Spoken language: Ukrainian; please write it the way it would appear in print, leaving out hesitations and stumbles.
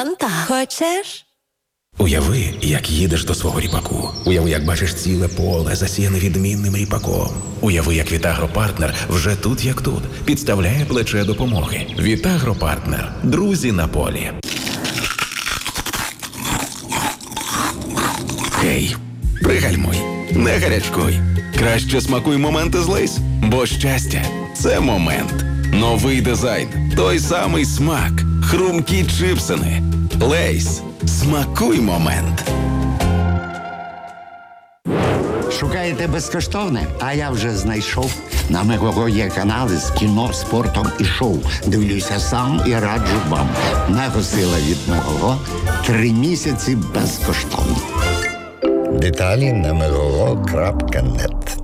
Фанта. Хочеш? Уяви, як їдеш до свого ріпаку. Уяви, як бачиш ціле поле, засіяне відмінним ріпаком. Уяви, як Вітагропартнер вже тут, як тут, підставляє плече допомоги. Вітагропартнер. Друзі на полі. Гей, пригальмуй, не гарячкуй. Краще смакуй моменти з Лейс, бо щастя – це момент. Новий дизайн, той самий смак, хрумкі чипсини. Лейс. Смакуй момент. Шукаєте безкоштовне? А я вже знайшов. На Мегого є канали з кіно, спортом і шоу. Дивлюся сам і раджу вам. Мегосила від Мегого. 3 місяці безкоштовно. Деталі на megogo.net.